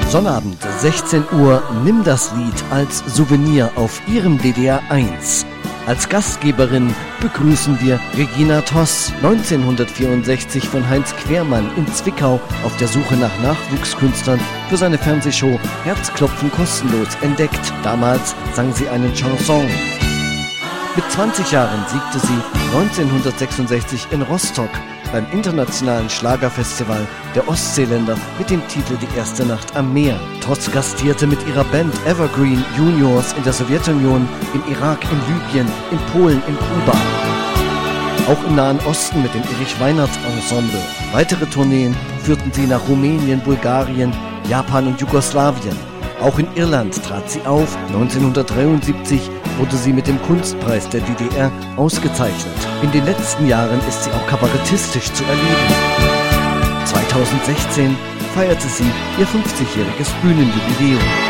Sonnabend, 16 Uhr, nimm das Lied als Souvenir auf Ihrem DDR 1. Als Gastgeberin begrüßen wir Regina Toss, 1964 von Heinz Quermann in Zwickau auf der Suche nach Nachwuchskünstlern für seine Fernsehshow Herzklopfen kostenlos entdeckt. Damals sang sie einen Chanson. Mit 20 Jahren siegte sie 1966 in Rostock beim internationalen Schlagerfestival der Ostseeländer mit dem Titel Die erste Nacht am Meer. Toss gastierte mit ihrer Band Evergreen Juniors in der Sowjetunion, im Irak, in Libyen, in Polen, in Kuba. Auch im Nahen Osten mit dem Erich Weinert Ensemble. Weitere Tourneen führten sie nach Rumänien, Bulgarien, Japan und Jugoslawien. Auch in Irland trat sie auf. 1973 wurde sie mit dem Kunstpreis der DDR ausgezeichnet. In den letzten Jahren ist sie auch kabarettistisch zu erleben. 2016 feierte sie ihr 50-jähriges Bühnenjubiläum.